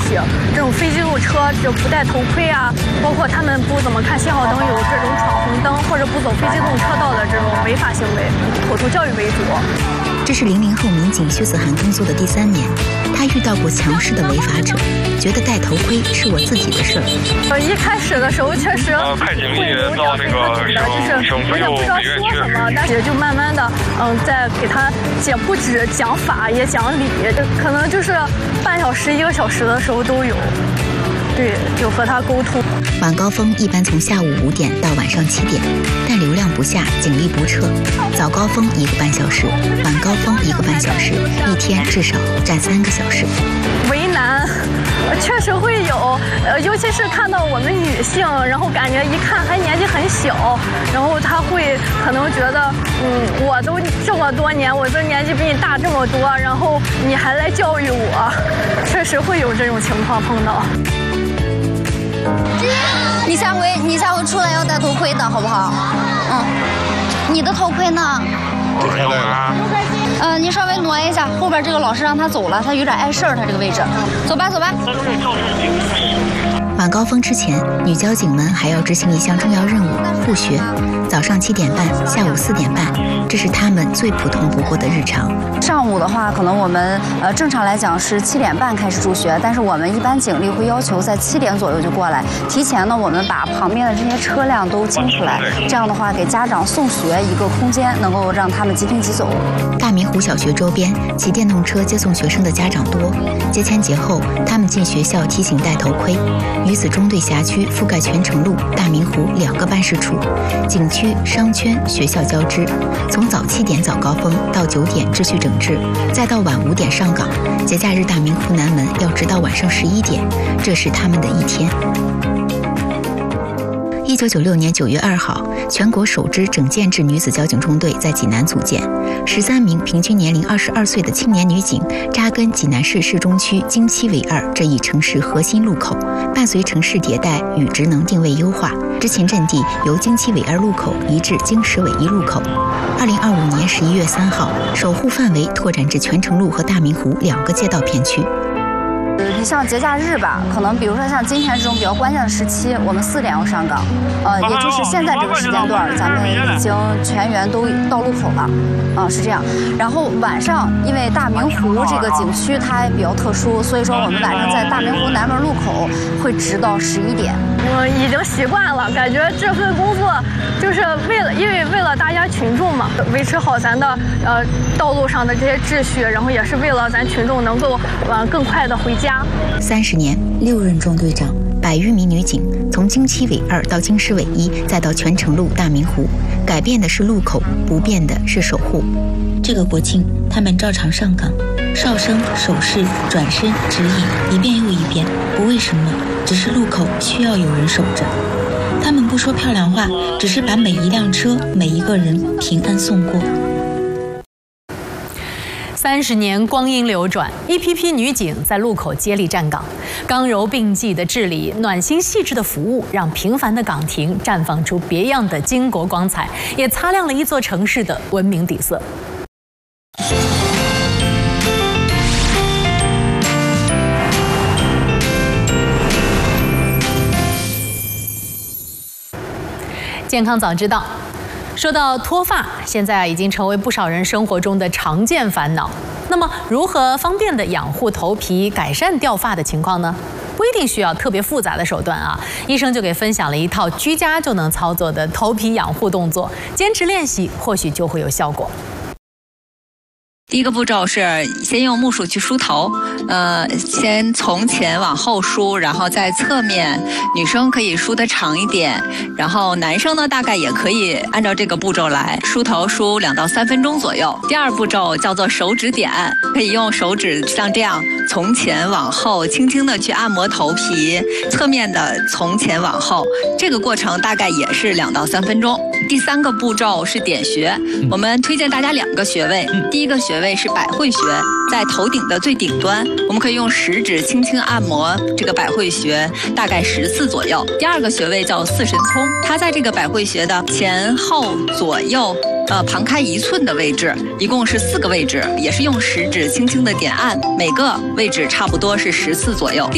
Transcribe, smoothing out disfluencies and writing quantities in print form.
题。这种非机动车就不戴头盔啊，包括他们不怎么看信号灯，有这种闯红灯或者不走非机动车道的这种违法行为，口头教育为主。 这是00后民警薛子涵工作的第3年，他遇到过强势的违法者，觉得戴头盔是我自己的事儿。 一开始的时候确实派警力到那个省府有不知道说什么，但是就慢慢的在给他不止讲法也讲理，可能就是半小时1个小时的时候都有。对，就和他沟通。 晚高峰一般从下午5点到晚上7点，但流量不下，警力不撤。早高峰1个半小时，晚高峰1个半小时，一天至少占3个小时。 为难，确实会有，尤其是看到我们女性，然后感觉一看还年纪很小，然后他会可能觉得，我都这么多年，我这年纪比你大这么多，然后你还来教育我，确实会有这种情况碰到。 你下回出来要戴头盔的好不好？你的头盔呢？ 没有啊。 你稍微挪一下，后边这个老师让他走了，他有点碍事儿，他这个位置。走吧。 晚高峰之前，女交警们还要执行一项重要任务——复学。早上7点半，下午4点半，这是他们最普通不过的日常。 上午的话，可能我们正常来讲是7点半开始入学，但是我们一般警力会要求在7点左右就过来。提前呢，我们把旁边的这些车辆都清出来，这样的话给家长送学一个空间，能够让他们即停即走。 大明湖小学周边骑电动车接送学生的家长多，节前节后，他们进学校提醒戴头盔。女子中队辖区覆盖全城路、大明湖2个办事处，景区、商圈、学校交织。从早7点早高峰到9点秩序整治，再到晚5点上岗。节假日大明湖南门要直到晚上11点，这是他们的一天。1996年9月2号，全国首支整建制女子交警中队在济南组建，13名平均年龄22岁的青年女警扎根济南市市中区京七纬2这一城市核心路口，伴随城市迭代与职能定位优化，执勤阵地由京七纬2路口移至京10纬1路口。2025年11月3号，守护范围拓展至全城路和大明湖2个街道片区。 你像节假日吧，可能比如说像今天这种比较关键的时期，我们4点要上岗，也就是现在这个时间段，咱们已经全员都到路口了，是这样。然后晚上，因为大明湖这个景区它比较特殊，所以说我们晚上在大明湖南门路口会直到11点。 我已经习惯了，感觉这份工作就是为了大家群众嘛，维持好咱的道路上的这些秩序，然后也是为了咱群众能够更快的回家。 30年，6任中队长，100余名女警，从京七纬2到京10纬1，再到全城路大明湖，改变的是路口，不变的是守护。这个国庆，他们照常上岗，哨声、手势、转身、指引，一遍又一遍，不为什么，只是路口需要有人守着。他们不说漂亮话，只是把每一辆车、每一个人平安送过。 30年光阴流转，一批批女警在路口接力站岗，刚柔并济的治理，暖心细致的服务，让平凡的岗亭绽放出别样的巾帼光彩，也擦亮了一座城市的文明底色。健康早知道。说到脱发，现在已经成为不少人生活中的常见烦恼。那么，如何方便地养护头皮，改善掉发的情况呢？不一定需要特别复杂的手段啊。医生就给分享了一套居家就能操作的头皮养护动作，坚持练习，或许就会有效果。 第一个步骤是先用木梳去梳头，先从前往后梳，然后在侧面，女生可以梳得长一点，然后男生呢大概也可以按照这个步骤来梳头，梳2到3分钟左右。第二步骤叫做手指点，可以用手指像这样从前往后轻轻的去按摩头皮，侧面的从前往后，这个过程大概也是2到3分钟。第3个步骤是点穴，我们推荐大家2个穴位，第一个穴位是百会穴，在头顶的最顶端，我们可以用食指轻轻按摩这个百会穴，大概10次左右。第2个穴位叫四神聪，它在这个百会穴的前后左右旁开1寸的位置，一共是4个位置，也是用食指轻轻的点按，每个位置差不多是10次左右。